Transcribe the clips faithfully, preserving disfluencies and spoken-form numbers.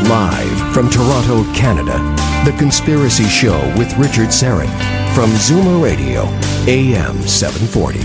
Live from Toronto, Canada, The Conspiracy Show with Richard Syrett from Zoomer Radio, A M seven forty.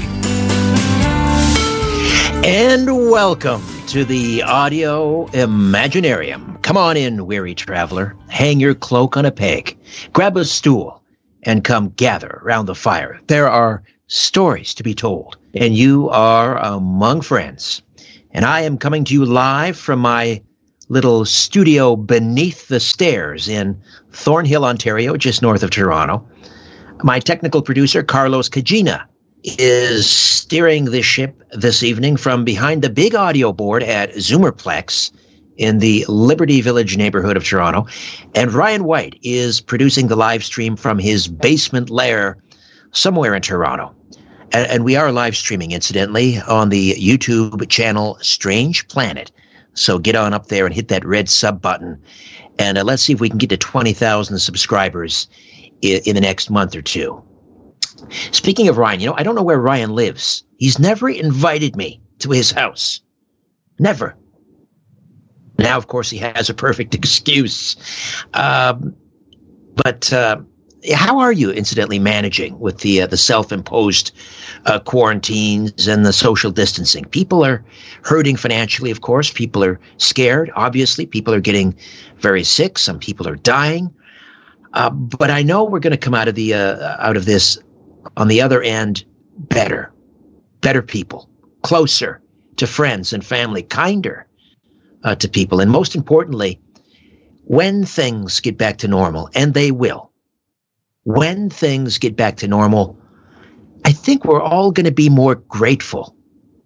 And welcome to the Audio Imaginarium. Come on in, weary traveler. Hang your cloak on a peg. Grab a stool and come gather around the fire. There are stories to be told, and you are among friends. And I am coming to you live from my little studio beneath the stairs in Thornhill, Ontario, just north of Toronto. My technical producer, Carlos Cagina, is steering the ship this evening from behind the big audio board at Zoomerplex in the Liberty Village neighborhood of Toronto. And Ryan White is producing the live stream from his basement lair somewhere in Toronto. And, and we are live streaming, incidentally, on the YouTube channel Strange Planet. So get on up there and hit that red sub button. And uh, let's see if we can get to twenty thousand subscribers in, in the next month or two. Speaking of Ryan, you know, I don't know where Ryan lives. He's never invited me to his house. Never. Now, of course, he has a perfect excuse. Um, but uh, how are you, incidentally, managing with the uh, the self-imposed uh, quarantines and the social distancing? People are hurting financially, of course. People are scared, obviously. People are getting very sick. Some people are dying. Uh, but I know we're going to come out of the uh, out of this on the other end better, better people, closer to friends and family, kinder uh, to people. And most importantly, when things get back to normal, and they will, when things get back to normal, I think we're all going to be more grateful.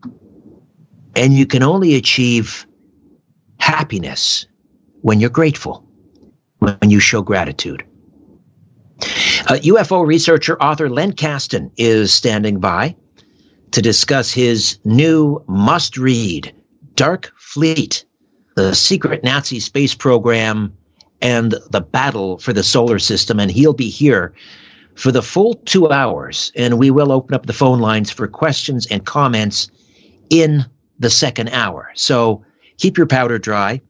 And you can only achieve happiness when you're grateful, when you show gratitude. Uh, U F O researcher, author Len Kasten is standing by to discuss his new must-read, Dark Fleet, the secret Nazi space program, and the battle for the solar system. And he'll be here for the full two hours, and we will open up the phone lines for questions and comments in the second hour. So keep your powder dry.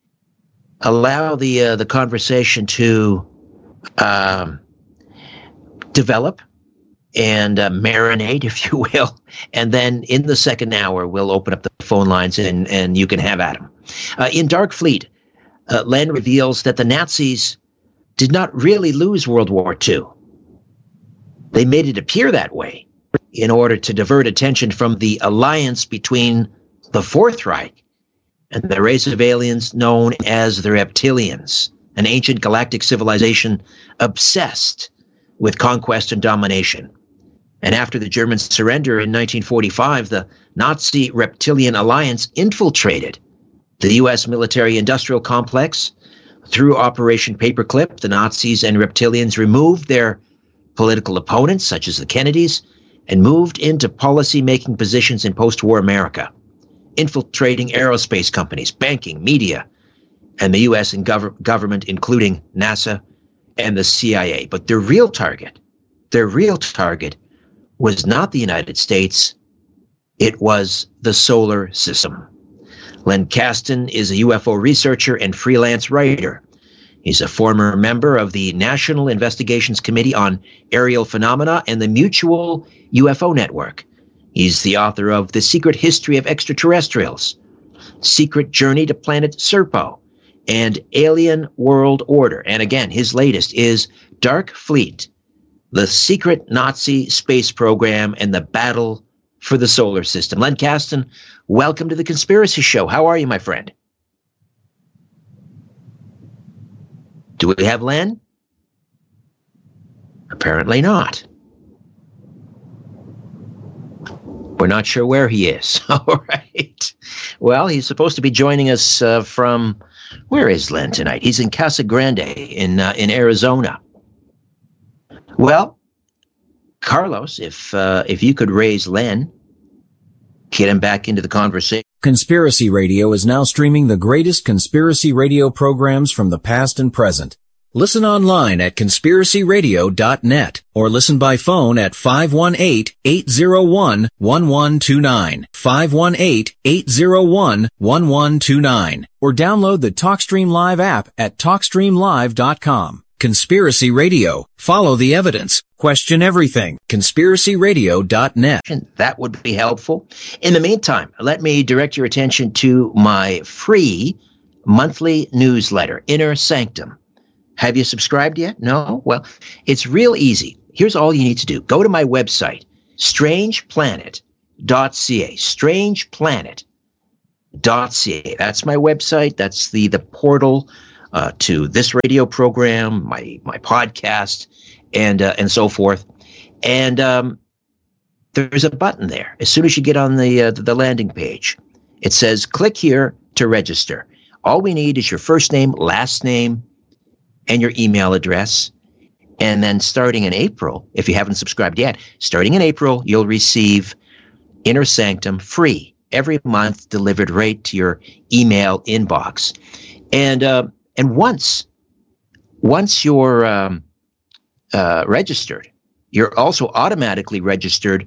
Allow the uh, the conversation to um, develop and uh, marinate, if you will. And then in the second hour, we'll open up the phone lines and, and you can have at them. Uh, in Dark Fleet, uh, Len reveals that the Nazis did not really lose World War Two. They made it appear that way in order to divert attention from the alliance between the Fourth Reich and the race of aliens known as the Reptilians, an ancient galactic civilization obsessed with conquest and domination. And after the German surrender in nineteen forty-five, the Nazi Reptilian Alliance infiltrated the U S military-industrial complex. Through Operation Paperclip, the Nazis and Reptilians removed their political opponents, such as the Kennedys, and moved into policy-making positions in post-war America, infiltrating aerospace companies, banking, media, and the U S and gov- government, including NASA and the C I A. But their real target, their real target was not the United States. It was the solar system. Len Kasten is a U F O researcher and freelance writer. He's a former member of the National Investigations Committee on Aerial Phenomena and the Mutual U F O Network. He's the author of The Secret History of Extraterrestrials, Secret Journey to Planet Serpo, and Alien World Order. And again, his latest is Dark Fleet, the secret Nazi space program and the battle for the solar system. Len Kasten, welcome to The Conspiracy Show. How are you, my friend? Do we have Len? Apparently not. We're not sure where he is. All right. Well, he's supposed to be joining us uh, from, where is Len tonight? He's in Casa Grande in uh, in Arizona. Well, Carlos, if uh, if you could raise Len, get him back into the conversation. Conspiracy Radio is now streaming the greatest conspiracy radio programs from the past and present. Listen online at conspiracy radio dot net or listen by phone at five one eight, eight zero one, one one two nine, five one eight, eight zero one, one one two nine, or download the TalkStream Live app at talk stream live dot com. Conspiracy Radio. Follow the evidence. Question everything. conspiracy radio dot net. That would be helpful. In the meantime, let me direct your attention to my free monthly newsletter, Inner Sanctum. Have you subscribed yet? No? Well, it's real easy. Here's all you need to do. Go to my website, strange planet dot c a, strange planet dot c a. That's my website. That's the, the portal uh, to this radio program, my my podcast, and uh, and so forth. And um, there's a button there. As soon as you get on the uh, the landing page, it says, click here to register. All we need is your first name, last name, and your email address. And then starting in April, if you haven't subscribed yet, starting in April, you'll receive Inner Sanctum free every month, delivered right to your email inbox. And uh, and once once you're um, uh, registered, you're also automatically registered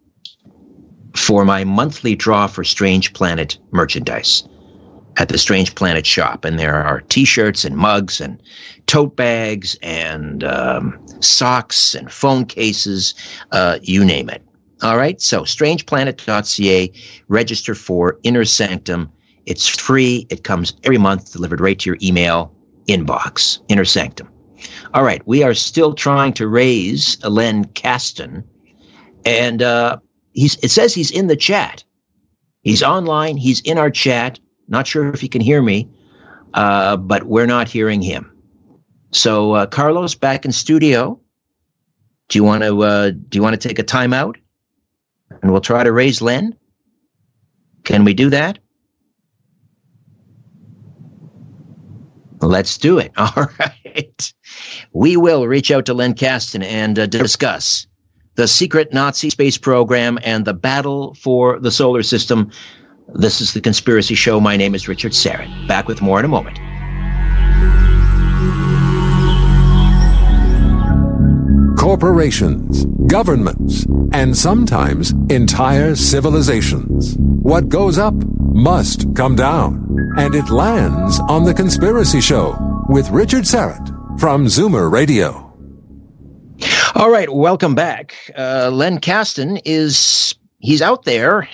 for my monthly draw for Strange Planet merchandise at the Strange Planet shop. And there are t-shirts and mugs and tote bags and um, socks and phone cases, uh, you name it. All right, so strange planet dot c a, register for Inner Sanctum. It's free. It comes every month, delivered right to your email inbox, Inner Sanctum. All right, we are still trying to raise Len Kasten, and uh, he's. it says he's in the chat. He's online. He's in our chat. Not sure if he can hear me, uh, but we're not hearing him. So, uh, Carlos, back in studio. Do you want to? Uh, do you want to take a timeout, and we'll try to raise Len? Can we do that? Let's do it. All right. We will reach out to Len Kasten and uh, discuss the secret Nazi space program and the battle for the solar system. This is The Conspiracy Show. My name is Richard Syrett. Back with more in a moment. Corporations, governments, and sometimes entire civilizations. What goes up must come down. And it lands on The Conspiracy Show with Richard Syrett from Zoomer Radio. All right, welcome back. Uh, Len Kasten is, he's out there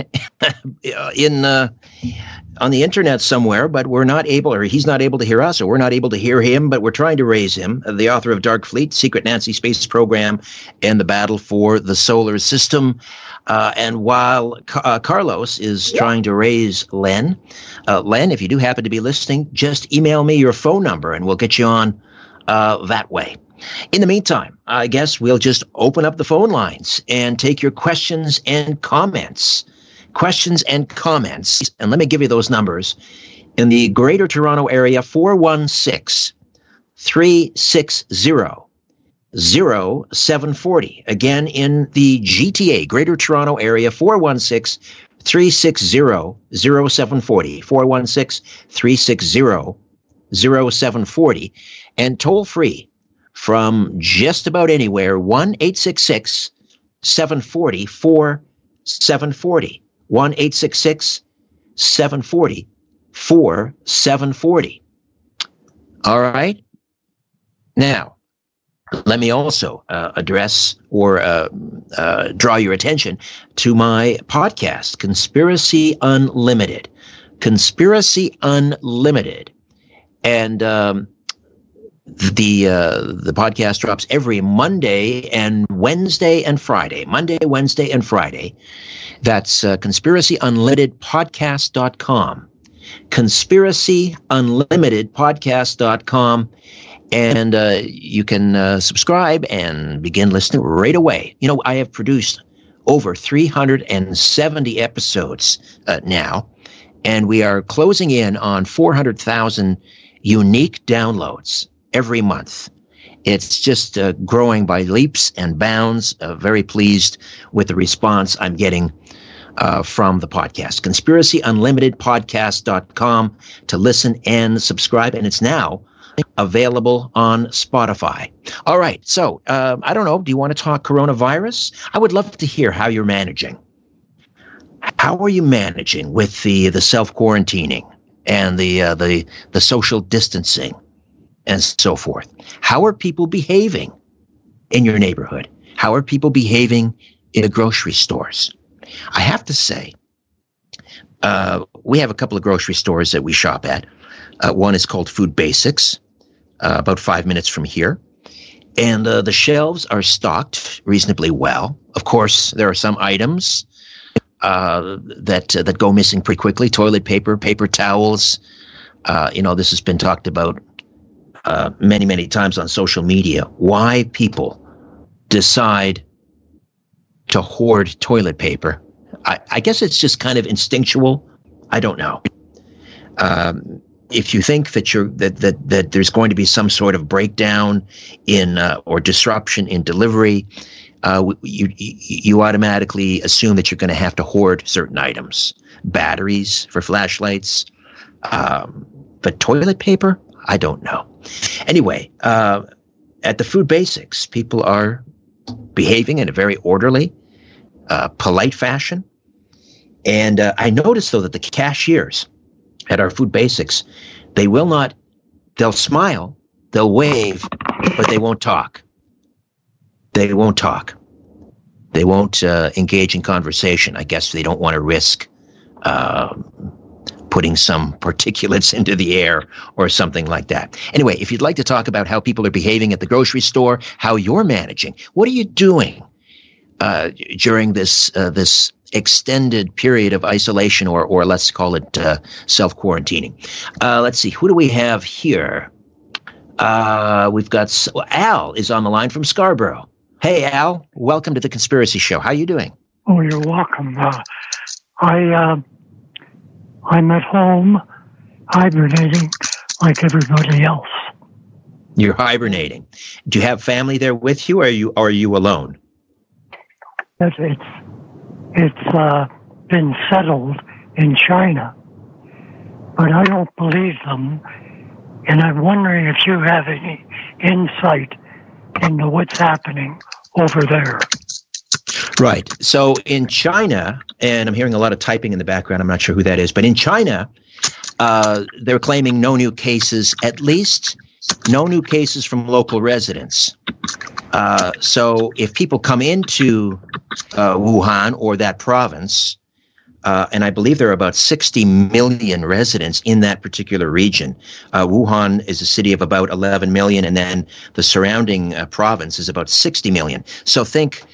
in uh, on the internet somewhere, but we're not able, or he's not able to hear us, or we're not able to hear him, but we're trying to raise him. The author of Dark Fleet, Secret Nazi Space Program, and the Battle for the Solar System. Uh, and while uh, Carlos is trying to raise Len, uh, Len, if you do happen to be listening, just email me your phone number and we'll get you on uh, that way. In the meantime, I guess we'll just open up the phone lines and take your questions and comments. Questions and comments. And let me give you those numbers. In the Greater Toronto Area, four one six, three six zero, zero seven four zero. Again, in the G T A, Greater Toronto Area, four one six, three six zero, zero seven four zero. four one six, three six zero, zero seven four zero. And toll free from just about anywhere, one eight six six, seven four zero, four seven four zero. one eight six six, seven four zero, four seven four zero. All right. Now, let me also uh, address or uh, uh, draw your attention to my podcast, Conspiracy Unlimited. Conspiracy Unlimited. And um, the uh, the podcast drops every Monday and Wednesday and Friday. Monday, Wednesday, and Friday. That's uh, conspiracy unlimited podcast dot com. conspiracy unlimited podcast dot com. And uh, you can uh, subscribe and begin listening right away. You know, I have produced over three hundred seventy episodes uh, now, and we are closing in on four hundred thousand unique downloads every month. It's just uh, growing by leaps and bounds. Uh, very pleased with the response I'm getting uh, from the podcast. conspiracy unlimited podcast dot com to listen and subscribe. And it's now available on Spotify. All right. So um, I don't know. Do you want to talk coronavirus? I would love to hear how you're managing. How are you managing with the, the self-quarantining and the, uh, the, the social distancing and so forth? How are people behaving in your neighborhood? How are people behaving in the grocery stores? I have to say, uh, we have a couple of grocery stores that we shop at. Uh, one is called Food Basics, uh, about five minutes from here. And uh, the shelves are stocked reasonably well. Of course, there are some items uh, that uh, that go missing pretty quickly. Toilet paper, paper towels. Uh, you know, this has been talked about uh, many, many times on social media. Why people decide to hoard toilet paper. I, I guess it's just kind of instinctual. I don't know. Um, if you think that you're that that that there's going to be some sort of breakdown in uh, or disruption in delivery, uh, you you automatically assume that you're going to have to hoard certain items, batteries for flashlights, um, but toilet paper. I don't know. Anyway, uh, at the Food Basics, people are behaving in a very orderly, uh, polite fashion. And uh, I noticed, though, that the cashiers at our Food Basics, they will not, they'll smile, they'll wave, but they won't talk. They won't talk. They won't uh, engage in conversation. I guess they don't want to risk uh, putting some particulates into the air or something like that. Anyway, if you'd like to talk about how people are behaving at the grocery store, how you're managing, what are you doing uh, during this uh, this extended period of isolation, or or let's call it uh, self-quarantining? Uh, let's see, who do we have here? Uh, we've got well, Al is on the line from Scarborough. Hey, Al, welcome to the Conspiracy Show. How are you doing? Oh, you're welcome. Uh, I, uh, I'm at home hibernating like everybody else. You're hibernating. Do you have family there with you, or are you, or are you alone? It's, it's, it's uh, been settled in China, but I don't believe them. And I'm wondering if you have any insight into what's happening over there. Right. So in China, and I'm hearing a lot of typing in the background, I'm not sure who that is, but in China, uh, they're claiming no new cases, at least no new cases from local residents. Uh, so if people come into uh, Wuhan or that province, Uh, and I believe there are about sixty million residents in that particular region. Uh, Wuhan is a city of about eleven million, and then the surrounding uh, province is about sixty million. So think,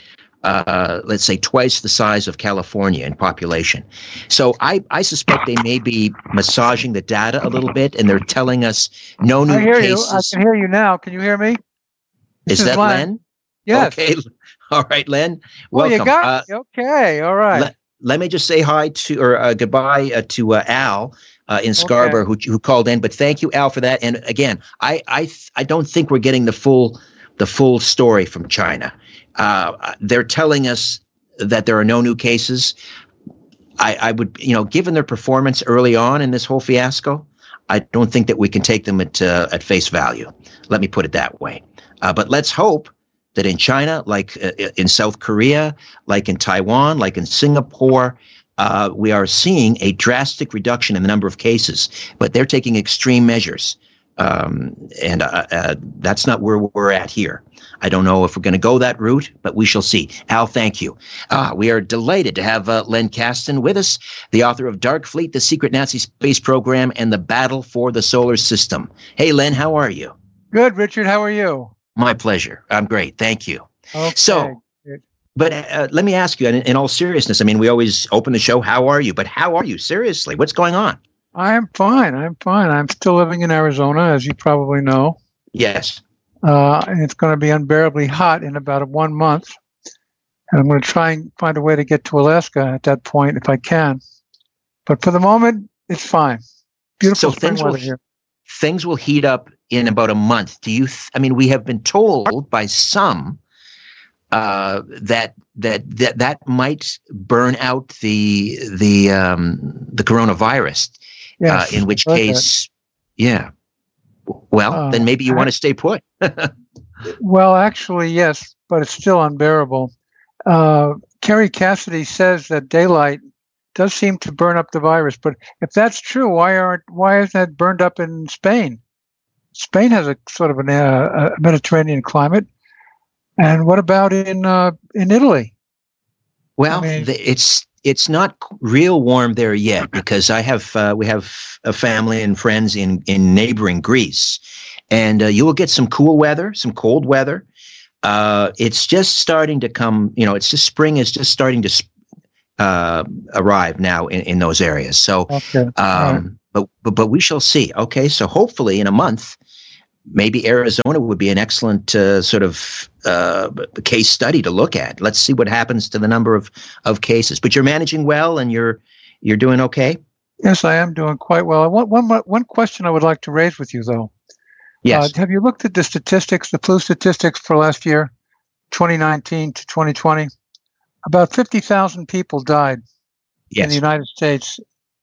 uh, let's say, twice the size of California in population. So I, I suspect they may be massaging the data a little bit, and they're telling us no new I hear cases. you. I can hear you now. Can you hear me? Is, is that Len? Len? Yes. Okay. All right, Len. Well, welcome. you got uh, me. Okay. All right. Let, Let me just say hi to, or uh, goodbye uh, to uh, Al uh, in Scarborough, okay, who who called in. But thank you, Al, for that. And again, I I th- I don't think we're getting the full the full story from China. Uh, they're telling us that there are no new cases. I, I would, you know, given their performance early on in this whole fiasco, I don't think that we can take them at uh, at face value. Let me put it that way. Uh, but let's hope that in China, like uh, in South Korea, like in Taiwan, like in Singapore, uh, we are seeing a drastic reduction in the number of cases, but they're taking extreme measures. Um, and uh, uh, that's not where we're at here. I don't know if we're going to go that route, but we shall see. Al, thank you. Uh, we are delighted to have uh, Len Kasten with us, the author of Dark Fleet, the Secret Nazi Space Program, and the Battle for the Solar System. Hey, Len, how are you? Good, Richard. How are you? My pleasure. I'm great. Thank you. Okay. So, but uh, let me ask you, in, in all seriousness, I mean, we always open the show, how are you? But how are you? Seriously, what's going on? I'm fine. I'm fine. I'm still living in Arizona, as you probably know. Yes. Uh, and it's going to be unbearably hot in about one month. And I'm going to try and find a way to get to Alaska at that point if I can. But for the moment, it's fine. Beautiful so spring things weather will, here. Things will heat up in about a month. Do you? Th- I mean, we have been told by some uh, that that that that might burn out the the um, the coronavirus. Yes, uh, in which case, that. yeah. Well, Uh, then maybe you I- want to stay put. Well, actually, yes, but it's still unbearable. Uh, Kerry Cassidy says that daylight does seem to burn up the virus, but if that's true, why aren't why isn't that burned up in Spain? Spain has a sort of an, uh, a Mediterranean climate, and what about in uh, in Italy? Well, I mean- the, it's it's not real warm there yet because I have uh, we have a family and friends in in neighboring Greece, and uh, you will get some cool weather, some cold weather. Uh, it's just starting to come. You know, it's just spring is just starting to uh, arrive now in, in those areas. So, Okay, um, right. but but but we shall see. Okay, so hopefully in a month, maybe Arizona would be an excellent uh, sort of uh, case study to look at. Let's see what happens to the number of, of cases. But you're managing well, and you're you're doing okay. Yes, I am doing quite well. One, one, one question I would like to raise with you, though. Yes. Uh, have you looked at the statistics, the flu statistics for last year, twenty nineteen to twenty twenty? About fifty thousand people died yes. in the United States.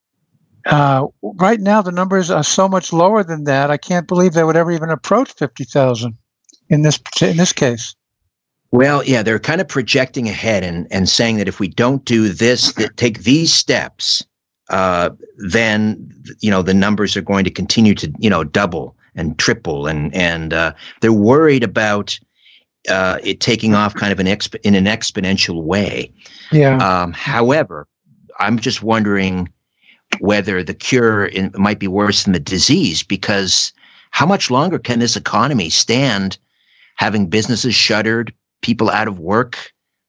Uh, right now, the numbers are so much lower than that. I can't believe they would ever even approach fifty thousand in this in this case. Well, yeah, they're kind of projecting ahead and, and saying that if we don't do this, that take these steps, uh, then, you know, the numbers are going to continue to, you know, double and triple. And, and uh, they're worried about uh, it taking off kind of an exp- in an exponential way. Yeah. Um, however, I'm just wondering whether the cure in, might be worse than the disease, because how much longer can this economy stand having businesses shuttered, people out of work?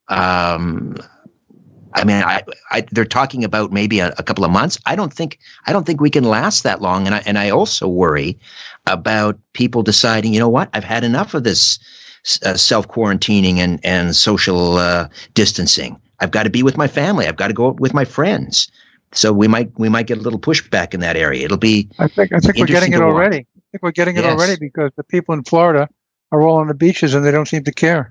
Um, I mean, I, I, they're talking about maybe a, a couple of months. I don't think I don't think we can last that long. And I, and I also worry about people deciding, you know what, I've had enough of this uh, self-quarantining and, and social uh, distancing. I've got to be with my family. I've got to go out with my friends. So we might we might get a little pushback in that area. It'll be I think I think we're getting it interesting to watch. already. I think we're getting it Yes. already because the people in Florida are all on the beaches and they don't seem to care.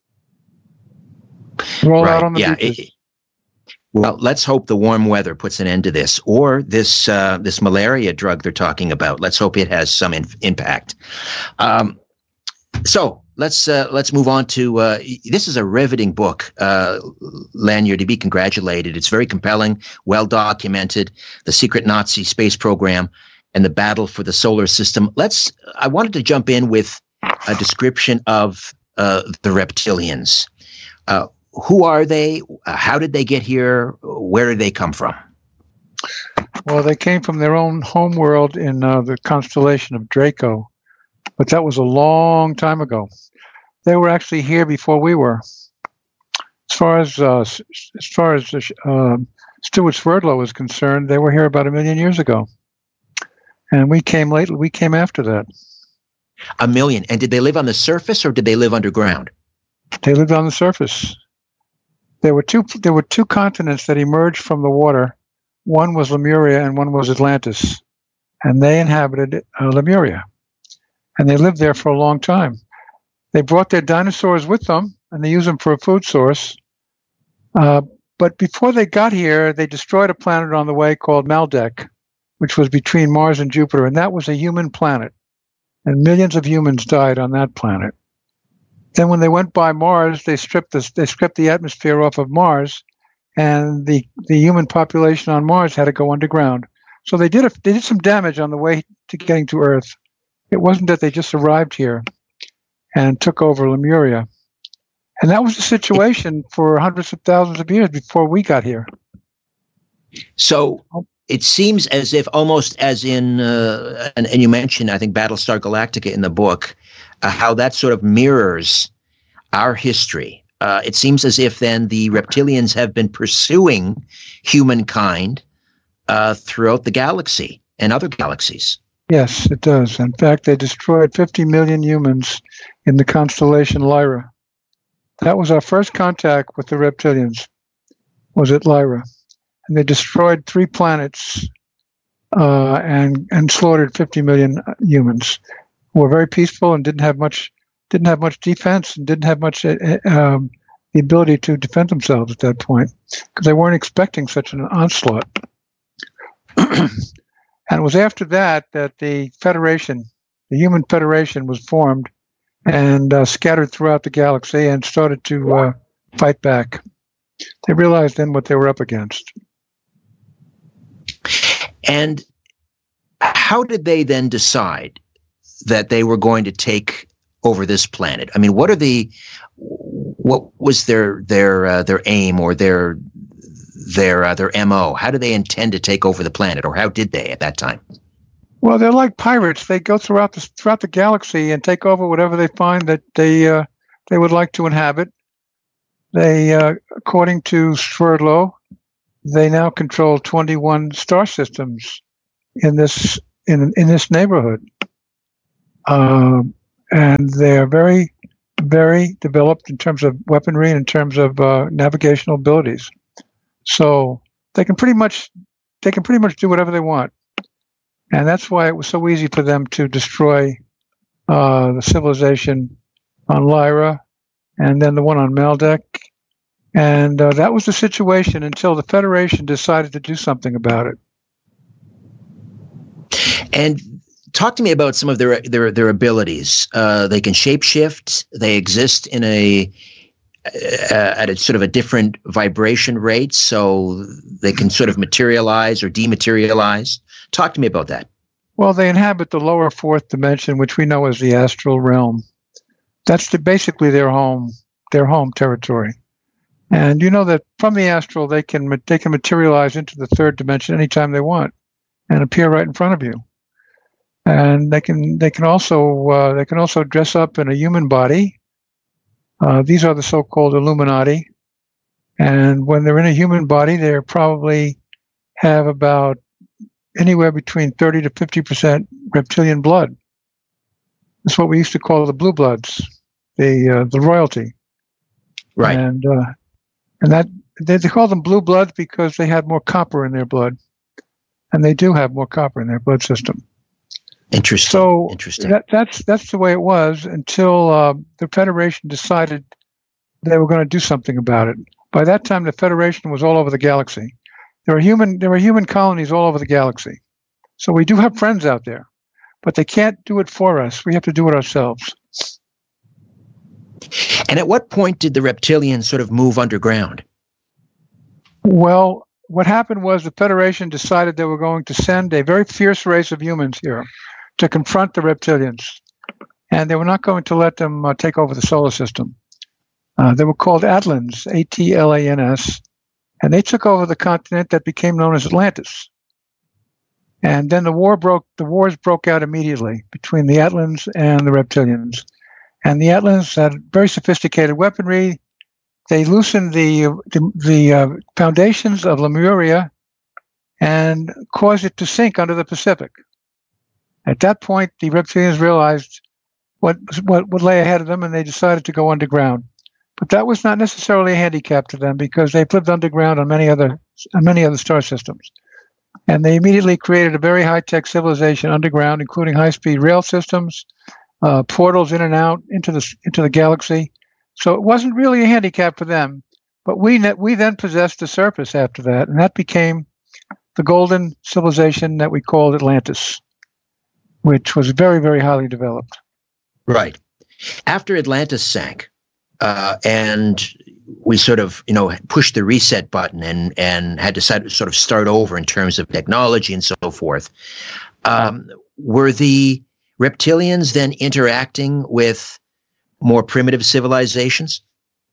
They're all out on the yeah. beaches. it- well, let's hope the warm weather puts an end to this, or this uh, this malaria drug they're talking about. Let's hope it has some in- impact. Um, so let's uh, let's move on to uh, this is a riveting book, uh, Lanyard, to be congratulated. It's very compelling, well documented. The secret Nazi space program and the battle for the solar system. Let's. I wanted to jump in with a description of uh, the reptilians. Uh, who are they? Uh, how did they get here? Where did they come from? Well, they came from their own home world in uh, the constellation of Draco, but that was a long time ago. They were actually here before we were. As far as uh, s- as far as uh, Stuart Sverdlow is concerned, they were here about a million years ago, and we came late. We came after that. A million. And did they live on the surface or did they live underground? They lived on the surface. There were two. There were two continents that emerged from the water. One was Lemuria, and one was Atlantis, and they inhabited uh, Lemuria, and they lived there for a long time. They brought their dinosaurs with them, and they used them for a food source. Uh, but before they got here, they destroyed a planet on the way called Maldek, which was between Mars and Jupiter, and that was a human planet, and millions of humans died on that planet. Then when they went by Mars, they stripped the, they stripped the atmosphere off of Mars, and the, the human population on Mars had to go underground. So they did a, they did some damage on the way to getting to Earth. It wasn't that they just arrived here and took over Lemuria. And that was the situation for hundreds of thousands of years before we got here. So it seems as if almost as in, uh, and, and you mentioned, I think, Battlestar Galactica in the book, uh, how that sort of mirrors our history. Uh, it seems as if then the reptilians have been pursuing humankind uh, throughout the galaxy and other galaxies. Yes, it does. In fact, they destroyed fifty million humans in the constellation Lyra. That was our first contact with the reptilians, was at Lyra. And they destroyed three planets uh, and and slaughtered fifty million humans who were very peaceful and didn't have much didn't have much defense and didn't have much uh, um, the ability to defend themselves at that point because they weren't expecting such an onslaught. And it was after that that the Federation, the Human Federation was formed and uh, scattered throughout the galaxy and started to uh, fight back. They realized then what they were up against. And how did they then decide that they were going to take over this planet? I mean, what are the what was their their uh, their aim or their their uh, their M O? How do they intend to take over the planet, or how did they at that time? Well, they're like pirates. They go throughout the throughout the galaxy and take over whatever they find that they uh, they would like to inhabit. They, uh, according to Sverdlow, they now control twenty-one star systems in this in in this neighborhood, um, and they are very, very developed in terms of weaponry and in terms of uh, navigational abilities. So they can pretty much they can pretty much do whatever they want, and that's why it was so easy for them to destroy uh, the civilization on Lyra, and then the one on Maldek. And uh, that was the situation until the Federation decided to do something about it. And talk to me about some of their their their abilities. Uh, they can shapeshift. They exist in a uh, at a sort of a different vibration rate, so they can sort of materialize or dematerialize. Talk to me about that. Well, they inhabit the lower fourth dimension, which we know as the astral realm. That's the, basically their home, their home territory. And you know that from the astral, they can they can materialize into the third dimension anytime they want, and appear right in front of you. And they can they can also uh, they can also dress up in a human body. Uh, these are the so-called Illuminati. And when they're in a human body, they probably have about anywhere between thirty to fifty percent reptilian blood. That's what we used to call the blue bloods, the uh, the royalty. Right. And uh, And that they, they call them blue bloods because they had more copper in their blood, and they do have more copper in their blood system. Interesting. So Interesting. That, that's that's the way it was until uh, the Federation decided they were going to do something about it. By that time, the Federation was all over the galaxy. There were human there were human colonies all over the galaxy. So we do have friends out there, but they can't do it for us. We have to do it ourselves. And at what point did the reptilians sort of move underground? Well, what happened was the Federation decided they were going to send a very fierce race of humans here to confront the reptilians. And they were not going to let them uh, take over the solar system. Uh, they were called Atlans, A T L A N S, and they took over the continent that became known as Atlantis. And then the war broke. The wars broke out immediately between the Atlans and the reptilians. And the Atlans had very sophisticated weaponry. They loosened the the, the uh, foundations of Lemuria and caused it to sink under the Pacific. At that point, the reptilians realized what what what lay ahead of them, and they decided to go underground. But that was not necessarily a handicap to them because they've lived underground on many other on many other star systems. And they immediately created a very high-tech civilization underground, including high-speed rail systems, Uh, portals in and out into the into the galaxy, so it wasn't really a handicap for them. But we ne- we then possessed the surface after that, and that became the golden civilization that we called Atlantis, which was very very highly developed. Right. After Atlantis sank, uh, and we sort of you know pushed the reset button and and had to sort of start over in terms of technology and so forth. Um, were the reptilians then interacting with more primitive civilizations?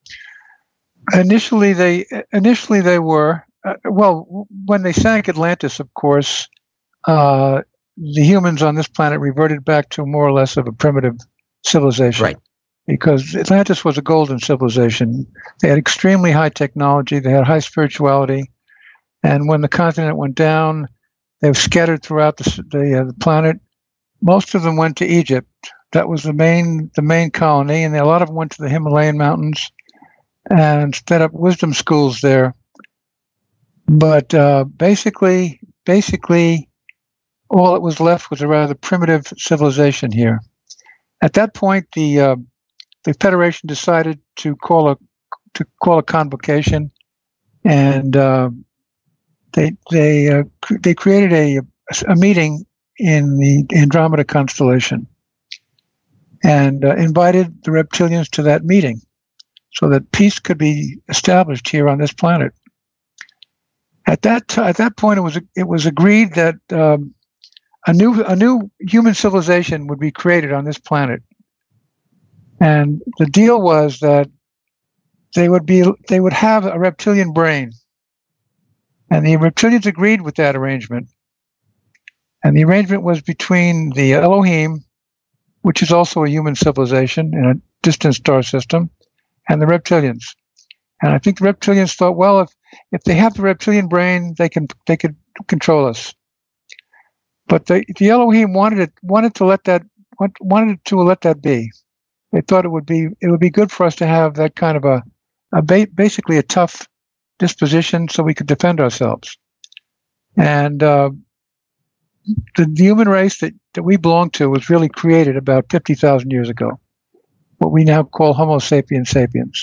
Initially, they initially they were uh, well. When they sank Atlantis, of course, uh, the humans on this planet reverted back to more or less of a primitive civilization. Right. Because Atlantis was a golden civilization. They had extremely high technology. They had high spirituality, and when the continent went down, they were scattered throughout the the, uh, the planet. Most of them went to Egypt. That was the main the main colony, and a lot of them went to the Himalayan mountains and set up wisdom schools there. But uh, basically, basically, all that was left was a rather primitive civilization here. At that point, the uh, the Federation decided to call a to call a convocation, and uh, they they uh, cr- they created a a meeting in the Andromeda constellation, and uh, invited the reptilians to that meeting so that peace could be established here on this planet. At that t- at that point, it was it was agreed that um, a new a new human civilization would be created on this planet, and the deal was that they would be they would have a reptilian brain, and the reptilians agreed with that arrangement. And the arrangement was between the Elohim, which is also a human civilization in a distant star system, and the reptilians. And I think the reptilians thought, well, if, if they have the reptilian brain, they can they could control us. But the, the Elohim wanted it wanted to let that wanted to let that be. They thought it would be it would be good for us to have that kind of a, a ba- basically a tough disposition, so we could defend ourselves. And uh, The, the human race that, that we belong to was really created about fifty thousand years ago, what we now call Homo sapiens sapiens.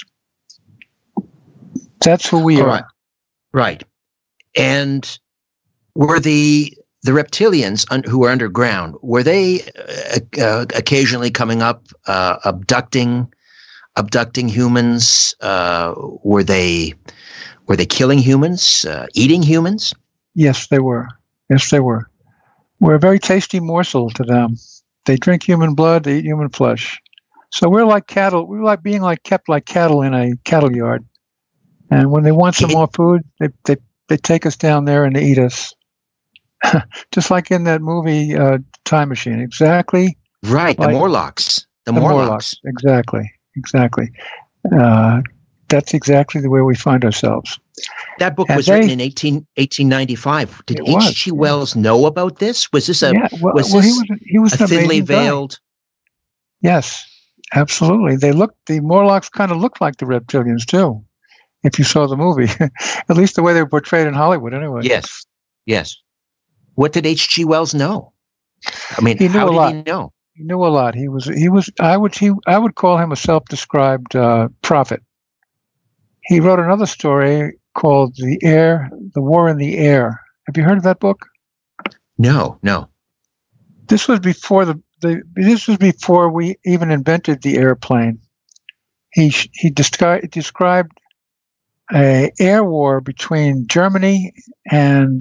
That's who we All are. right. Right. And were the the reptilians un, who were underground, were they uh, uh, occasionally coming up, uh, abducting abducting humans? Uh, were they were they killing humans, uh, eating humans? Yes, they were. Yes, they were. We're a very tasty morsel to them. They drink human blood, they eat human flesh. So we're like cattle. We're like being like kept like cattle in a cattle yard. And when they want some more food, they they, they take us down there and they eat us. Just like in that movie, uh, Time Machine. Exactly. Right, like the Morlocks. The, the Morlocks. Morlocks. Exactly. Exactly. Uh, that's exactly the way we find ourselves. That book And was they- written in eighteen, eighteen ninety-five. Did It was, H G yeah. Wells know about this? Was this a yeah, well, was well he this was he was a an thinly amazing guy. veiled? Yes, absolutely. They looked the Morlocks kind of looked like the reptilians too. If you saw the movie, at least the way they were portrayed in Hollywood, anyway. Yes, yes. What did H G Wells know? I mean, He knew how a did lot. he know? He knew a lot. He was he was I would he I would call him a self-described uh, prophet. He wrote another story called "The Air, the War in the Air." Have you heard of that book? No, no. This was before the, the this was before we even invented the airplane. He he descri- described a air war between Germany and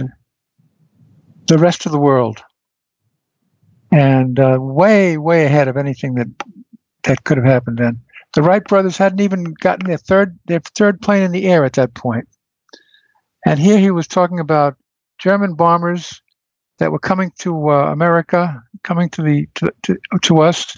the rest of the world, and uh, way way ahead of anything that that could have happened then. The Wright brothers hadn't even gotten their third their third plane in the air at that point. And here he was talking about German bombers that were coming to uh, America, coming to the to, to to us,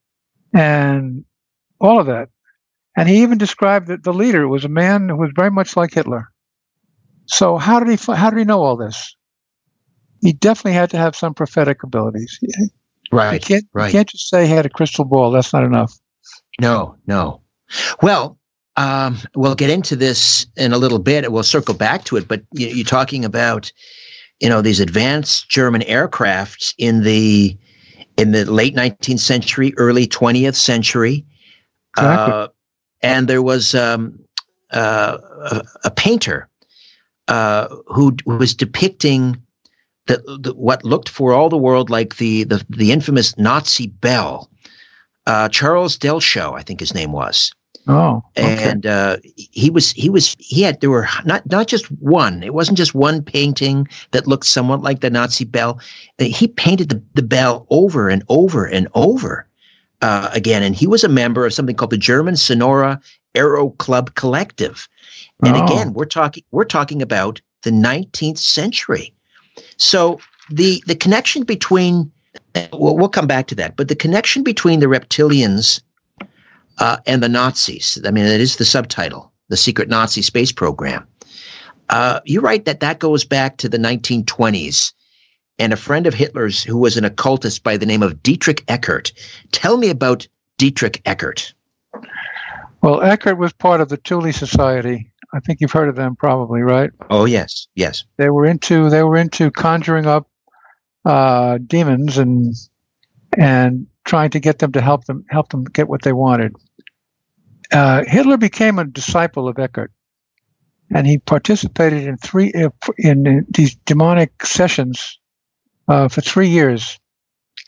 and all of that. And he even described that the leader was a man who was very much like Hitler. So how did he fi- how did he know all this? He definitely had to have some prophetic abilities. You Right, can't, right. you can't just say he had a crystal ball. That's not enough. No, no. Well, um, we'll get into this in a little bit. We'll circle back to it. But you, you're talking about, you know, these advanced German aircraft in the in the late nineteenth century, early twentieth century, Exactly. uh, and there was um, uh, a, a painter uh, who, who was depicting the, the what looked for all the world like the the, the infamous Nazi bell. Uh, Charles Delchaux, I think his name was. Oh, okay. And uh, he was, he was, he had, there were not, not just one, it wasn't just one painting that looked somewhat like the Nazi bell. Uh, He painted the, the bell over and over and over uh, again. And he was a member of something called the German Sonora Aero Club Collective. And Oh. again, we're talking, we're talking about the nineteenth century. So the, the connection between, well, we'll come back to that, but the connection between the reptilians Uh, and the Nazis. I mean, it is the subtitle, the secret Nazi space program. Uh, you're right that that goes back to the nineteen twenties. And a friend of Hitler's who was an occultist by the name of Dietrich Eckart. Tell me about Dietrich Eckart. Well, Eckart was part of the Thule Society. I think you've heard of them probably, right? Oh, yes, yes. They were into they were into conjuring up uh, demons and and trying to get them to help them help them get what they wanted. Uh, Hitler became a disciple of Eckart, and he participated in three uh, in, in these demonic sessions uh, for three years.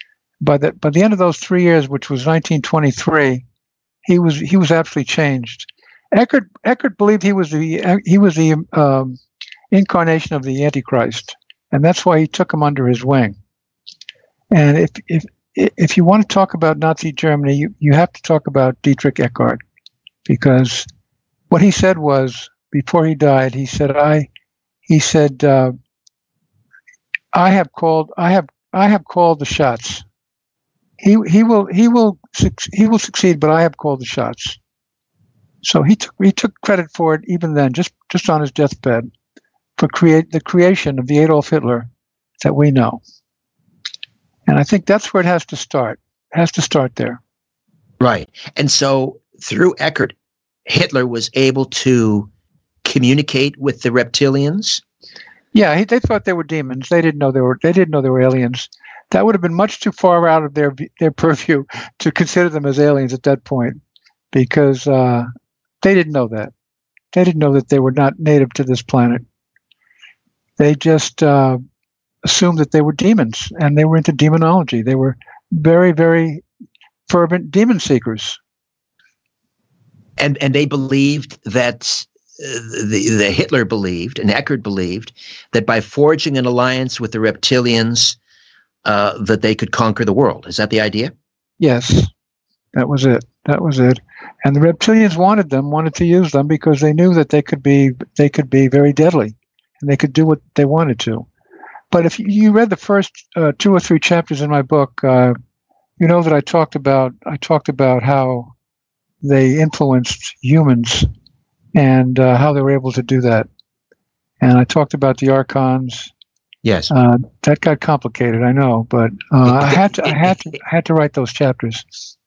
by the by the end of those three years, which was nineteen twenty-three, he was he was absolutely changed. Eckert Eckert believed he was the he was the um, incarnation of the Antichrist, and that's why he took him under his wing. And if if if you want to talk about Nazi Germany, you, you have to talk about Dietrich Eckart, because what he said was, before he died, he said, "I," he said, uh, "I have called, I have, I have called the shots. He he will he will he will succeed, but I have called the shots." So he took he took credit for it even then, just just on his deathbed, for create the creation of the Adolf Hitler that we know. And I think that's where it has to start. It has to start there. Right. And so through Eckart, Hitler was able to communicate with the reptilians? Yeah, he, they thought they were demons. They didn't know they were they didn't know they were aliens. That would have been much too far out of their their purview to consider them as aliens at that point, because uh, they didn't know that. They didn't know that they were not native to this planet. They just uh, assumed that they were demons, and they were into demonology. They were very, very fervent demon seekers. And and they believed that uh, the, the Hitler believed, and Eckart believed, that by forging an alliance with the reptilians, uh, that they could conquer the world. Is that the idea? Yes, that was it. That was it. And the reptilians wanted them, wanted to use them, because they knew that they could be they could be very deadly, and they could do what they wanted to. But if you read the first uh, two or three chapters in my book, uh, you know that I talked about I talked about how they influenced humans and uh, how they were able to do that. And I talked about the archons. Yes, uh, that got complicated, I know, but uh, I had to I had to I had to write those chapters.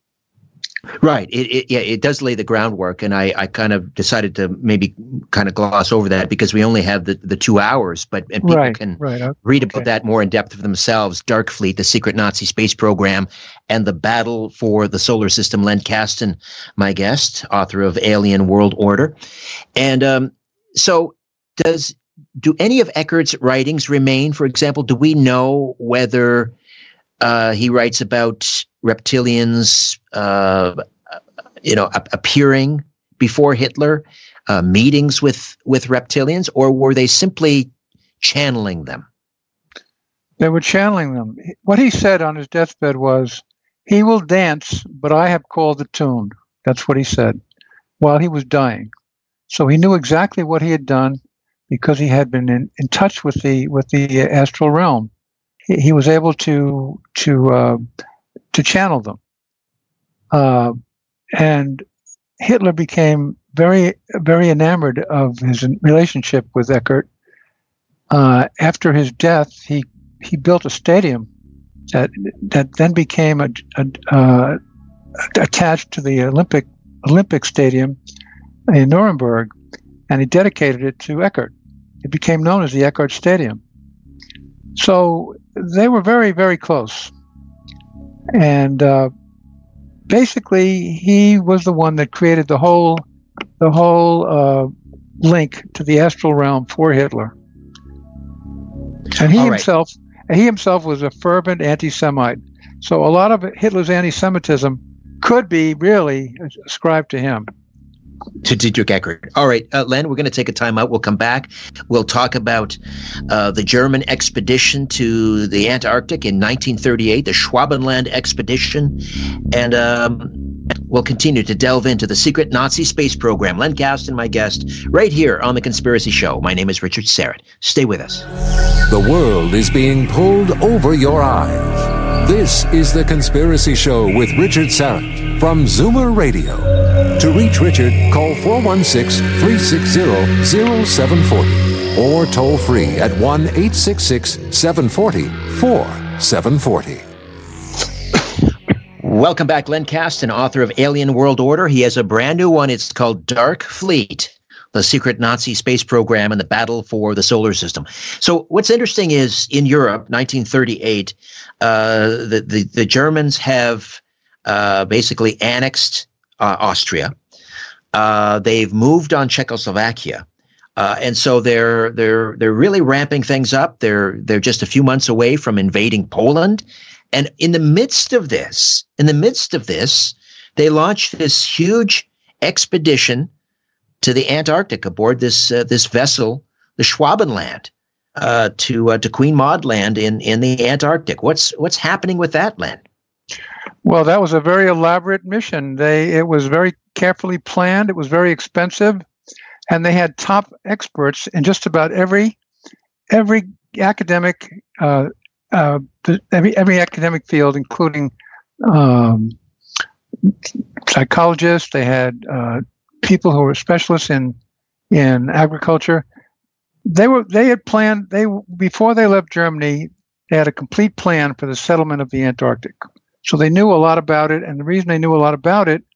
Right. It, it yeah, it does lay the groundwork, and I, I kind of decided to maybe kind of gloss over that because we only have the, the two hours, but and people right, can right, okay. read about that more in depth for themselves. Dark Fleet, the secret Nazi space program, and the battle for the solar system. Len Kasten, my guest, author of Alien World Order. And um, so does do any of Eckart's writings remain? For example, do we know whether uh, he writes about reptilians, uh, you know, a- appearing before Hitler, uh, meetings with, with reptilians, or were they simply channeling them? They were channeling them. What he said on his deathbed was, "He will dance, but I have called the tune." That's what he said while he was dying. So he knew exactly what he had done because he had been in, in touch with the with the astral realm. He, he was able to to uh, to channel them. Uh, and Hitler became very, very enamored of his relationship with Eckart. Uh, after his death, he, he built a stadium that that then became a, a, uh, attached to the Olympic Olympic Stadium in Nuremberg, and he dedicated it to Eckart. It became known as the Eckart Stadium. So they were very, very close. And uh, basically, he was the one that created the whole, the whole uh, link to the astral realm for Hitler. And he All right. himself, he himself was a fervent anti-Semite. So a lot of Hitler's anti-Semitism could be really ascribed to him. To Dietrich Eckart. All right, uh, Len, we're going to take a time out. We'll come back. We'll talk about uh, the German expedition to the Antarctic in nineteen thirty-eight, the Schwabenland expedition, and um, we'll continue to delve into the secret Nazi space program. Len Kasten, my guest, right here on The Conspiracy Show. My name is Richard Syrett. Stay with us. The world is being pulled over your eyes. This is The Conspiracy Show with Richard Syrett from Zoomer Radio. To reach Richard, call four one six, three six zero, zero seven four zero or toll free at one eight six six, seven four zero, four seven four zero. Welcome back, Len Kasten, author of Alien World Order. He has a brand new one. It's called Dark Fleet, the secret Nazi space program and the battle for the solar system. So what's interesting is in Europe, nineteen thirty-eight, uh, the, the, the Germans have uh, basically annexed uh, Austria. Uh, they've moved on Czechoslovakia. Uh, and so they're they're they're really ramping things up. They're they're just a few months away from invading Poland. And in the midst of this, in the midst of this, they launched this huge expedition to the Antarctic aboard this uh, this vessel, the Schwabenland, uh, to uh, to Queen Maud Land in, in the Antarctic. What's what's happening with that, Len? Well, that was a very elaborate mission. They it was very carefully planned. It was very expensive, and they had top experts in just about every every academic uh, uh, every every academic field, including um, psychologists. They had uh, people who were specialists in in agriculture. They were they had planned they before they left Germany. They had a complete plan for the settlement of the Antarctic. So they knew a lot about it, and the reason they knew a lot about it